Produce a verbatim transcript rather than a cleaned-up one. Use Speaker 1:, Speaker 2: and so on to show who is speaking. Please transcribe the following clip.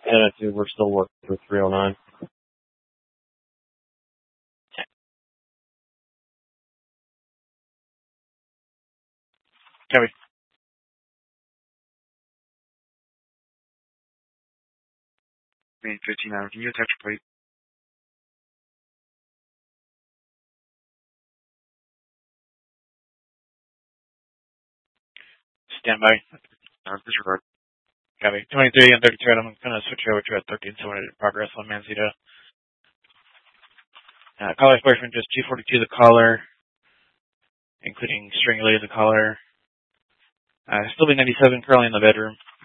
Speaker 1: attitude, we're still working for three oh nine.
Speaker 2: Copy. Main fifty-nine, can you attach your plate? Stand by. Uh, disregard. Copy. twenty-three and thirty-two, I'm going to switch over to a thirteen seven in progress on Mancita. Uh, caller boyfriend, just G forty-two the caller, including string related the caller. Uh, still be ninety-seven, currently in the bedroom.